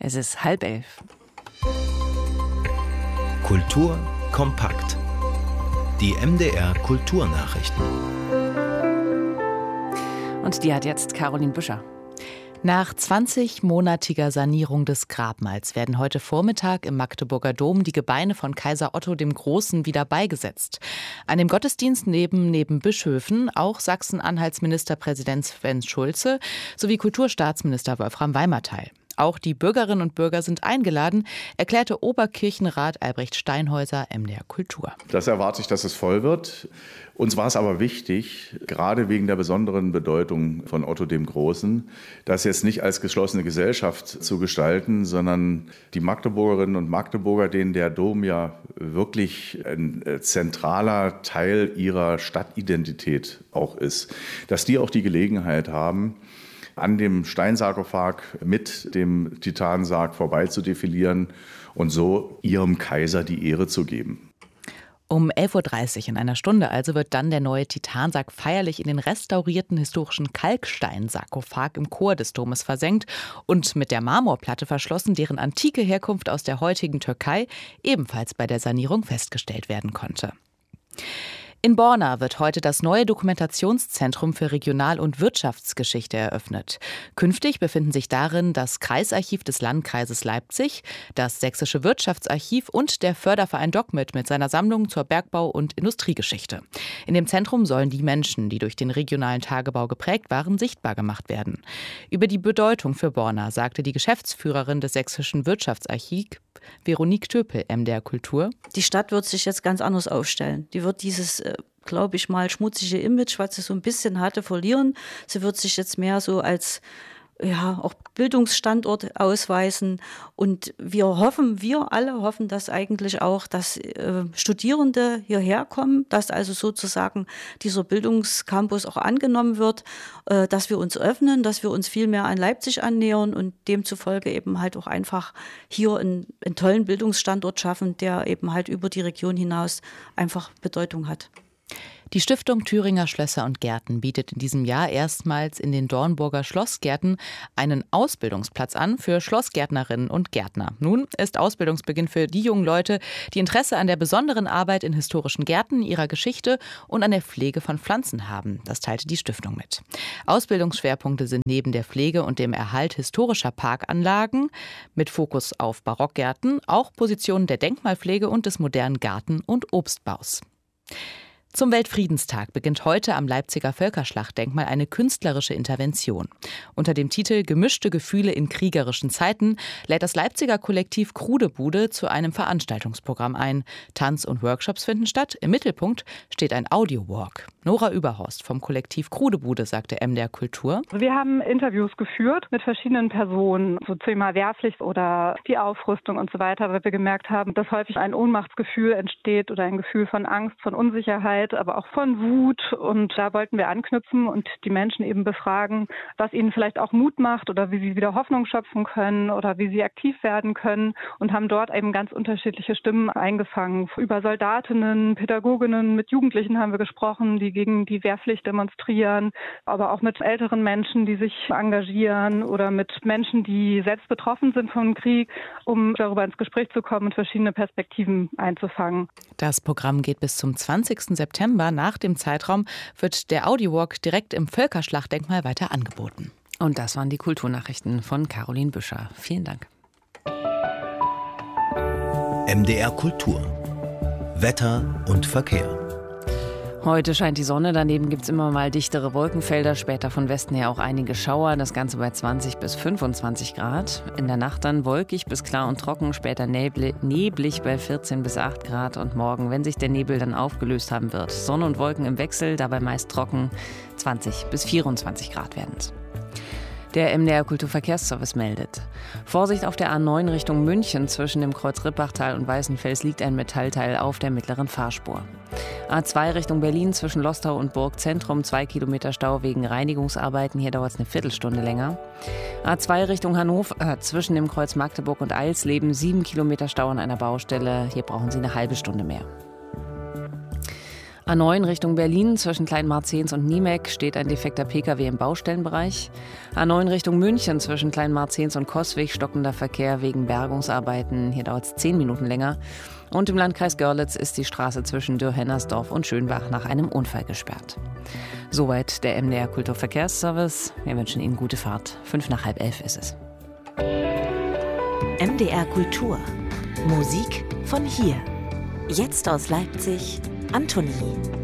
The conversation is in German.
Es ist 10:30. Kultur kompakt. Die MDR Kulturnachrichten. Und die hat jetzt Caroline Büscher. Nach 20-monatiger Sanierung des Grabmals werden heute Vormittag im Magdeburger Dom die Gebeine von Kaiser Otto dem Großen wieder beigesetzt. An dem Gottesdienst neben Bischöfen auch Sachsen-Anhalts Ministerpräsident Sven Schulze sowie Kulturstaatsminister Wolfram Weimer teil. Auch die Bürgerinnen und Bürger sind eingeladen, erklärte Oberkirchenrat Albrecht Steinhäuser MDR Kultur. Das erwarte ich, dass es voll wird. Uns war es aber wichtig, gerade wegen der besonderen Bedeutung von Otto dem Großen, das jetzt nicht als geschlossene Gesellschaft zu gestalten, sondern die Magdeburgerinnen und Magdeburger, denen der Dom ja wirklich ein zentraler Teil ihrer Stadtidentität auch ist, dass die auch die Gelegenheit haben, an dem Steinsarkophag mit dem Titansarg vorbei zu defilieren und so ihrem Kaiser die Ehre zu geben. Um 11.30 Uhr in einer Stunde also wird dann der neue Titansarg feierlich in den restaurierten historischen Kalksteinsarkophag im Chor des Domes versenkt und mit der Marmorplatte verschlossen, deren antike Herkunft aus der heutigen Türkei ebenfalls bei der Sanierung festgestellt werden konnte. In Borna wird heute das neue Dokumentationszentrum für Regional- und Wirtschaftsgeschichte eröffnet. Künftig befinden sich darin das Kreisarchiv des Landkreises Leipzig, das Sächsische Wirtschaftsarchiv und der Förderverein DocMit mit seiner Sammlung zur Bergbau- und Industriegeschichte. In dem Zentrum sollen die Menschen, die durch den regionalen Tagebau geprägt waren, sichtbar gemacht werden. Über die Bedeutung für Borna sagte die Geschäftsführerin des Sächsischen Wirtschaftsarchivs, Veronique Töpel, MDR Kultur. Die Stadt wird sich jetzt ganz anders aufstellen. Die wird dieses, glaube ich mal, schmutzige Image, was sie so ein bisschen hatte, verlieren. Sie wird sich jetzt mehr so als auch Bildungsstandort ausweisen. Und wir alle hoffen das eigentlich auch, dass Studierende hierher kommen, dass also sozusagen dieser Bildungscampus auch angenommen wird, dass wir uns öffnen, dass wir uns viel mehr an Leipzig annähern und demzufolge eben halt auch einfach hier einen tollen Bildungsstandort schaffen, der eben halt über die Region hinaus einfach Bedeutung hat. Die Stiftung Thüringer Schlösser und Gärten bietet in diesem Jahr erstmals in den Dornburger Schlossgärten einen Ausbildungsplatz an für Schlossgärtnerinnen und Gärtner. Nun ist Ausbildungsbeginn für die jungen Leute, die Interesse an der besonderen Arbeit in historischen Gärten, ihrer Geschichte und an der Pflege von Pflanzen haben. Das teilte die Stiftung mit. Ausbildungsschwerpunkte sind neben der Pflege und dem Erhalt historischer Parkanlagen mit Fokus auf Barockgärten auch Positionen der Denkmalpflege und des modernen Garten- und Obstbaus. Zum Weltfriedenstag beginnt heute am Leipziger Völkerschlachtdenkmal eine künstlerische Intervention. Unter dem Titel »Gemischte Gefühle in kriegerischen Zeiten« lädt das Leipziger Kollektiv Krudebude zu einem Veranstaltungsprogramm ein. Tanz und Workshops finden statt. Im Mittelpunkt steht ein Audio-Walk. Nora Überhorst vom Kollektiv Krudebude sagte MDR Kultur. Wir haben Interviews geführt mit verschiedenen Personen zum Thema Wehrpflicht oder die Aufrüstung und so weiter, weil wir gemerkt haben, dass häufig ein Ohnmachtsgefühl entsteht oder ein Gefühl von Angst, von Unsicherheit, aber auch von Wut. Und da wollten wir anknüpfen und die Menschen eben befragen, was ihnen vielleicht auch Mut macht oder wie sie wieder Hoffnung schöpfen können oder wie sie aktiv werden können und haben dort eben ganz unterschiedliche Stimmen eingefangen. Über Soldatinnen, Pädagoginnen, mit Jugendlichen haben wir gesprochen, die gegen die Wehrpflicht demonstrieren, aber auch mit älteren Menschen, die sich engagieren oder mit Menschen, die selbst betroffen sind vom Krieg, um darüber ins Gespräch zu kommen und verschiedene Perspektiven einzufangen. Das Programm geht bis zum 20. September. Nach dem Zeitraum wird der Audiowalk direkt im Völkerschlachtdenkmal weiter angeboten. Und das waren die Kulturnachrichten von Caroline Büscher. Vielen Dank. MDR Kultur. Wetter und Verkehr. Heute scheint die Sonne, daneben gibt es immer mal dichtere Wolkenfelder, später von Westen her auch einige Schauer, das Ganze bei 20 bis 25 Grad. In der Nacht dann wolkig bis klar und trocken, später neblig bei 14 bis 8 Grad und morgen, wenn sich der Nebel dann aufgelöst haben wird. Sonne und Wolken im Wechsel, dabei meist trocken, 20 bis 24 Grad werden es. Der MDR Kulturverkehrsservice meldet. Vorsicht auf der A9 Richtung München zwischen dem Kreuz Rippachtal und Weißenfels liegt ein Metallteil auf der mittleren Fahrspur. A2 Richtung Berlin zwischen Lostau und Burgzentrum 2 Kilometer Stau wegen Reinigungsarbeiten. Hier dauert es eine Viertelstunde länger. A2 Richtung Hannover zwischen dem Kreuz Magdeburg und Eilsleben 7 Kilometer Stau an einer Baustelle. Hier brauchen Sie eine halbe Stunde mehr. A9 Richtung Berlin zwischen Kleinmarzehns und Niemek steht ein defekter Pkw im Baustellenbereich. A9 Richtung München zwischen Kleinmarzehns und Coswig stockender Verkehr wegen Bergungsarbeiten. Hier dauert es 10 Minuten länger. Und im Landkreis Görlitz ist die Straße zwischen Dürr-Hennersdorf und Schönbach nach einem Unfall gesperrt. Soweit der MDR Kulturverkehrsservice. Wir wünschen Ihnen gute Fahrt. 11:55 ist es. MDR Kultur. Musik von hier. Jetzt aus Leipzig, Antonie.